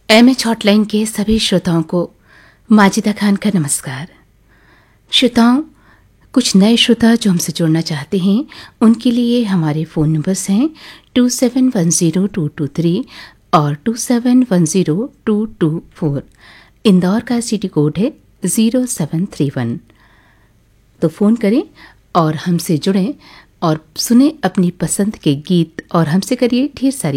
MH hotline के सभी श्रोताओं को माजिदा खान का नमस्कार। श्रोताओं, कुछ नए श्रोता जो हमसे जुड़ना चाहते हैं उनके लिए हमारे फ़ोन नंबर्स हैं 2710-223 और 2710-224। इंदौर का सिटी कोड है 0731। तो फ़ोन करें और हमसे जुड़ें और सुने अपनी पसंद के गीत और हमसे करिए ढेर सारी